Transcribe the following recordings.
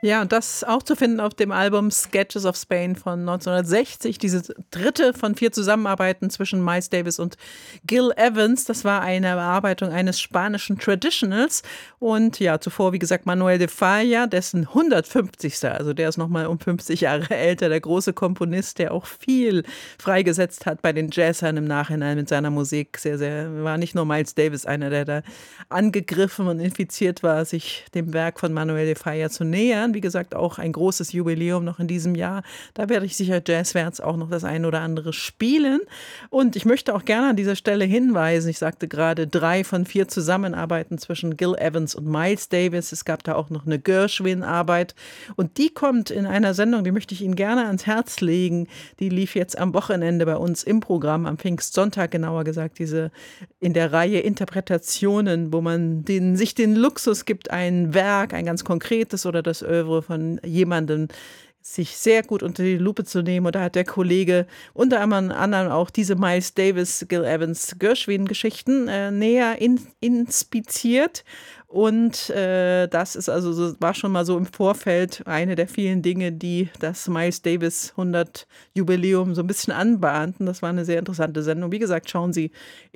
Ja, und das auch zu finden auf dem Album Sketches of Spain von 1960, diese dritte von 4 Zusammenarbeiten zwischen Miles Davis und Gil Evans. Das war eine Bearbeitung eines spanischen Traditionals und ja, zuvor, wie gesagt, Manuel de Falla, dessen 150. Also der ist nochmal um 50 Jahre älter, der große Komponist, der auch viel freigesetzt hat bei den Jazzern im Nachhinein mit seiner Musik. War nicht nur Miles Davis einer, der da angegriffen und infiziert war, sich dem Werk von Manuel de Falla zu nähern. Wie gesagt, auch ein großes Jubiläum noch in diesem Jahr. Da werde ich sicher Jazzwärts auch noch das ein oder andere spielen. Und ich möchte auch gerne an dieser Stelle hinweisen, ich sagte gerade 3 von 4 Zusammenarbeiten zwischen Gil Evans und Miles Davis. Es gab da auch noch eine Gershwin-Arbeit und die kommt in einer Sendung, die möchte ich Ihnen gerne ans Herz legen. Die lief jetzt am Wochenende bei uns im Programm, am Pfingstsonntag genauer gesagt, diese in der Reihe Interpretationen, wo man sich den Luxus gibt, ein Werk, ein ganz konkretes oder das Oeuvre von jemandem sich sehr gut unter die Lupe zu nehmen. Und da hat der Kollege unter anderem auch diese Miles Davis, Gil Evans, Gershwin-Geschichten näher inspiziert. Und das ist war schon mal so im Vorfeld eine der vielen Dinge, die das Miles Davis 100 Jubiläum so ein bisschen anbahnten. Das war eine sehr interessante Sendung. Wie gesagt, schauen Sie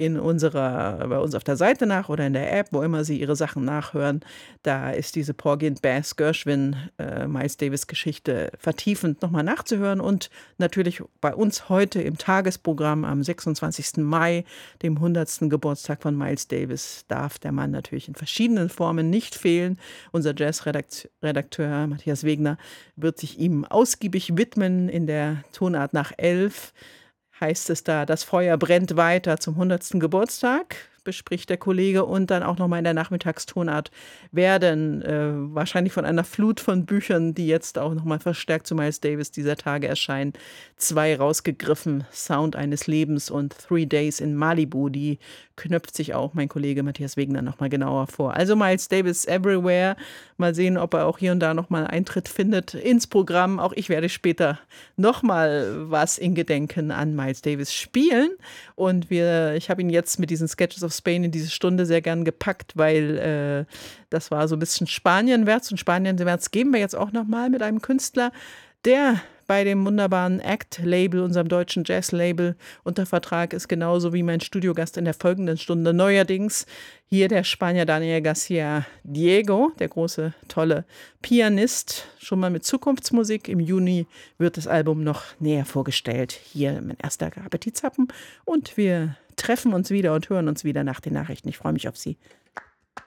bei uns auf der Seite nach oder in der App, wo immer Sie Ihre Sachen nachhören. Da ist diese Porgy and Bess Gershwin Miles Davis Geschichte vertiefend nochmal nachzuhören und natürlich bei uns heute im Tagesprogramm am 26. Mai, dem 100. Geburtstag von Miles Davis, darf der Mann natürlich in verschiedenen Formen nicht fehlen. Unser Jazzredakteur Matthias Wegner wird sich ihm ausgiebig widmen. In der Tonart nach 11 heißt es da, das Feuer brennt weiter zum 100. Geburtstag, bespricht der Kollege, und dann auch nochmal in der Nachmittagstonart werden wahrscheinlich von einer Flut von Büchern, die jetzt auch nochmal verstärkt zu Miles Davis dieser Tage erscheinen, 2 rausgegriffen, Sound eines Lebens und 3 Days in Malibu, die knöpft sich auch mein Kollege Matthias Wegner nochmal genauer vor. Also Miles Davis everywhere, mal sehen, ob er auch hier und da nochmal Eintritt findet ins Programm. Auch ich werde später nochmal was in Gedenken an Miles Davis spielen und ich habe ihn jetzt mit diesen Sketches of Spain in diese Stunde sehr gern gepackt, weil das war so ein bisschen Spanienwärts und Spanienwärts geben wir jetzt auch nochmal mit einem Künstler, der bei dem wunderbaren Act-Label, unserem deutschen Jazz-Label, unter Vertrag ist, genauso wie mein Studiogast in der folgenden Stunde. Neuerdings hier der Spanier Daniel Garcia Diego, der große, tolle Pianist, schon mal mit Zukunftsmusik. Im Juni wird das Album noch näher vorgestellt. Hier mein erster Appetitzappen und wir treffen uns wieder und hören uns wieder nach den Nachrichten. Ich freue mich auf Sie.